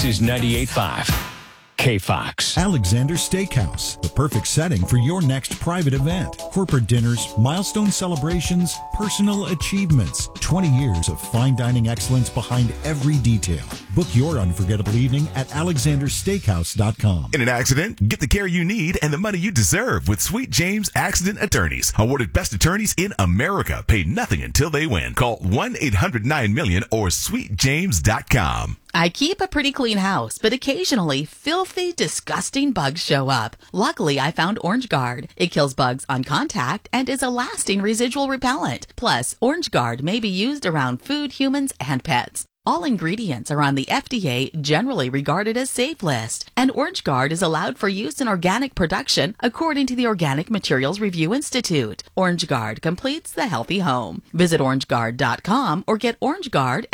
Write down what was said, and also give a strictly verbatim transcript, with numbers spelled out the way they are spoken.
This is ninety-eight point five K Fox. Alexander Steakhouse, the perfect setting for your next private event. Corporate dinners, milestone celebrations, personal achievements. twenty years of fine dining excellence behind every detail. Book your unforgettable evening at alexander steakhouse dot com. In an accident, get the care you need and the money you deserve with Sweet James Accident Attorneys. Awarded best attorneys in America. Pay nothing until they win. Call one eight hundred nine million or sweet james dot com. I keep a pretty clean house, but occasionally filthy, disgusting bugs show up. Luckily, I found Orange Guard. It kills bugs on contact and is a lasting residual repellent. Plus, Orange Guard may be used around food, humans, and pets. All ingredients are on the F D A generally regarded as safe list, and Orange Guard is allowed for use in organic production according to the Organic Materials Review Institute. Orange Guard completes the healthy home. Visit orange guard dot com or get Orange Guard